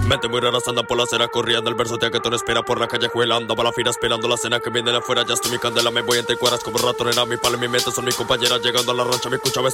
Mente muy raras andan por la acera corriendo. El verso te que tú no espera por la calle ando para la fila esperando la cena que viene de afuera. Ya estoy mi candela, me voy entre cuadras como rato, nena. Mi palo y mi mente son mis compañeras llegando a la rancha. Me escucha